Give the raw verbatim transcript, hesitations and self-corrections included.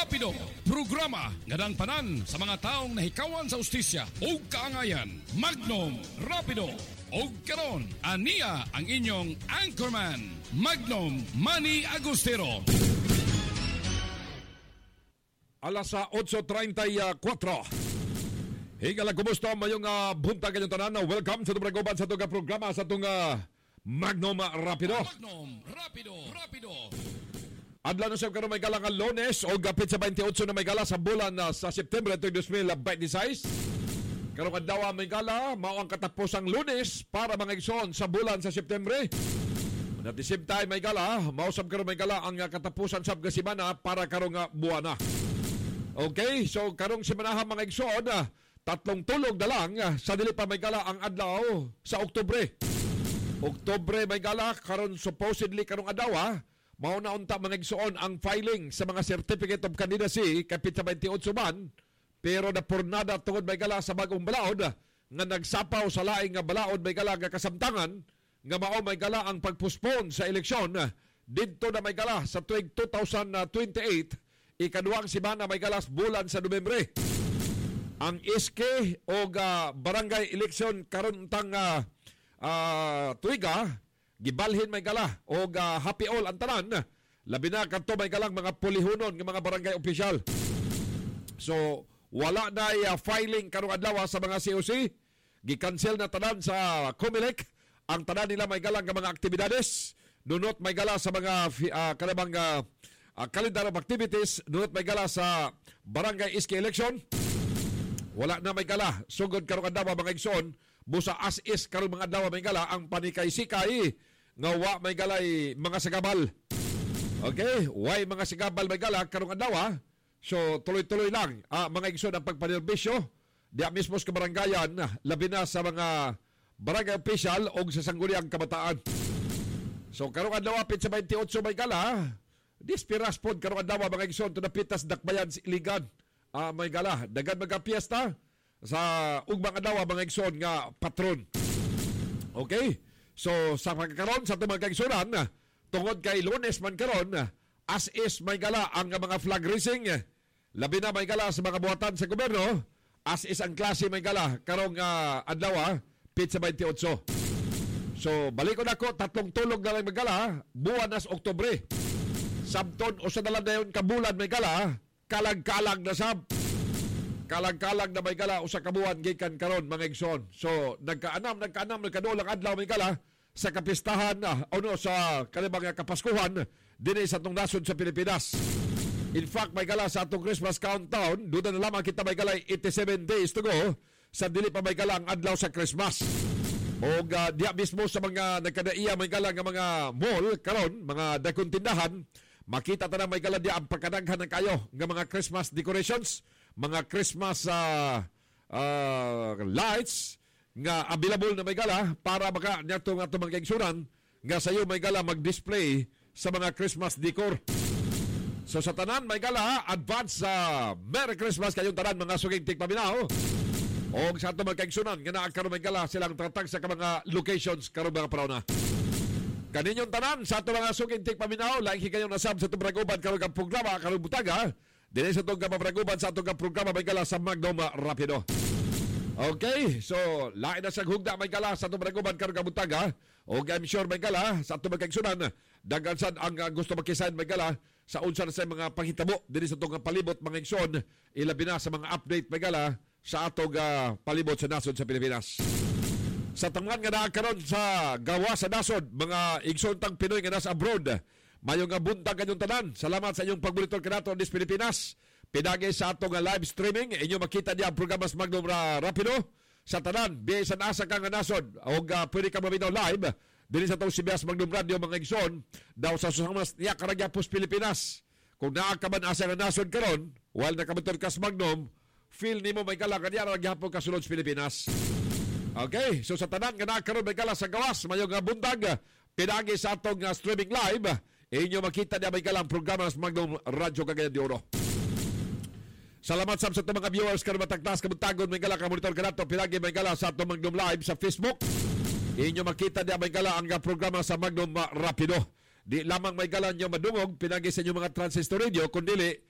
Rapido, programa nga nang tanan sa mga taong nahikawan sa ustisya o kaangayan. Magnum Rapido. O karon, aniya ang inyong anchorman, Magnum Manny Agustero. Alas sa eight thirty-four. Hingala, kumusta mayong uh, buntag kanyang tanan? Welcome sa Tubragoban sa itong programa sa itong uh, Magnum Rapido. Magnum Rapido. Rapido. Adla na siya karon may gala nga Lunes o gapit sa twenty-eight na may gala sa bulan uh, sa September twenty twenty-six. Karong adlaw may gala mao ang katapusang Lunes para mga igsoon sa bulan sa September. At the same time may gala mao sab karon may gala ang uh, katapusan sab nga semana para karong uh, buwana. Okay, so karong semana mga igsoon uh, tatlong tulog na lang uh, sa dili pa may gala ang adlaw sa Oktubre. Oktubre may gala karon supposedly karong adlaw uh, mao na unta mga igsoon ang filing sa mga Certificate of Candidacy kapit sa twenty-eight man, pero napurnada tungod may gala sa bagong balaod nga nagsapaw sa laing nga balaod may gala nga kasamtangan nga mao may gala ang pagpospone sa eleksyon didto na may gala sa tuig two thousand twenty-eight, ikaduhang semana may gala bulan sa Nobyembre. Ang iske o uh, barangay election karon tang uh, uh, tuiga gibalhin may gala o uh, happy all ang tanan, labi na kanto may galang mga pulihunon ng mga barangay opisyal. So wala na uh, filing karong adlaw sa mga C O C, gi-cancel na tanan sa Comelec ang tanan nila may galang ng mga aktibidades, dunot may gala sa mga uh, kanabang uh, uh, calendar of activities, dunot may gala sa barangay iske election. Wala na may gala sugod karong adlaw mga igsoon, busa as is karong mga adlaw may gala ang panikay-sikay nga wa may galay mga sagabal. Okay, way mga sagabal may gala karong adlaw. So tuloy-tuloy lang ah, mga igsoon ang pagpanerbisyo diya mismo sa barangayan, labi na sa mga barangay official o sa sangguniang kabataan. So karong adlaw pit sa twenty-eight may gala, dispiras pod karong adlaw mga igsoon to napitas dakbayan sa Iligan. Ah, may gala dagan magka-piesta sa ugmang adlaw mga igsoon nga patron. Okay? So sa pagkakaroon sa itong mga kaigsunan, tungod kay Lunes man karon, as is may gala ang mga flag raising, labi na may gala sa mga buhatan sa gobyerno, as is ang klase may gala karong uh, adlaw pit sa twenty-eight. So balik ko na ko, tatlong tulog na lang may gala, buwan nas Oktubre. Sabton o sa dalan na yun kabulan may gala, kalag-kalag na sab. Kalag-kalag na may gala usa ka buwan gikan karon mga igsoon. So nagkaanam nagkaanam nagkadulang adlaw may gala sa kapistahan uh, o no sa kanibang kapaskuhan dinhi sa atong nasod sa Pilipinas. In fact may gala sa atong Christmas countdown, duda na lamang kita may gala eighty-seven days to go sa dili pa may gala ang adlaw sa Christmas. O uh, diya mismo sa mga nagkadaiya may gala nga mga mall karon, mga dagkong tindahan, makita ta na may gala diya ang pagkadaghan ng kayo nga mga Christmas decorations, mga Christmas uh, uh, lights nga available na may gala para baka niyato nga itong mga kaigsunan nga sayo may gala mag-display sa mga Christmas decor. So sa tanan may gala, advance sa uh, Merry Christmas kayong tanan mga suging tigpaminaw. O sa itong mga kaigsunan nga naagkaroon may gala silang tatag sa mga locations karong mga paraw na. Kaninyong tanan sa itong mga suging tigpaminaw, laing hikayong nasab sa itong braguban karong ang programa karong butaga. Dili sa itong kapabraguban sa itong programa may gala sa Magnum Rapido. Okay, so lain na sa hugda may gala sa itong braguban karong kabutaga. O I'm sure may gala sa itong magkaigsunan. Dagan sad ang uh, gusto makisahin may gala sa unsa na sa mga panghitabo dili sa itong palibot mga igsoon. Ilabi na sa mga update may gala sa atong uh, palibot sa nasod sa Pilipinas. Sa tangan nga naakaroon sa gawa sa nasod, mga igsoon tang Pinoy nga nasa abroad, mayong nga buntag kanyong tanan. Salamat sa inyong pagbunitor kanato dis Pilipinas. Pinagay sa atong live streaming, inyo makita niya ang programa sa Magnum Rapido sa tanan. Bisan asa ka nga nasod o uh, pwede ka mabitaw live dili sa itong C B S Magnum Radio mga igsoon daw sa susamas niya Karagyapos Pilipinas. Kung naa ka man asa nga nasod karon, while nakamotor ka sa Magnum, feel nimo may gala kanya Karagyapos kasulod sa Pilipinas. Okay, so sa tanan nga naa karon may gala sa gawas mayong nga buntag, pinagay sa atong uh, streaming live, inyo makita niya may galang programa sa Magnum Radio Cagayan de Oro. Salamat sa sa mga viewers karon matagtas kabuntagon may gala ka monitor kanato pinagi may gala sa atong Magnum Live sa Facebook. Inyo makita niya may gala ang programa sa Magnum Rapido. Di lamang may gala nyo madungog pinagi sa inyo mga transistor radio, kundili